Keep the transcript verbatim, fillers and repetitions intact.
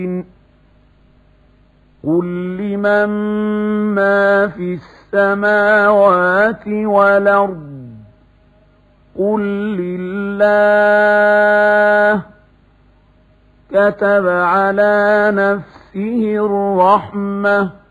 قل لمن ما في السماوات والأرض قل لله كتب على نفسه الرحمة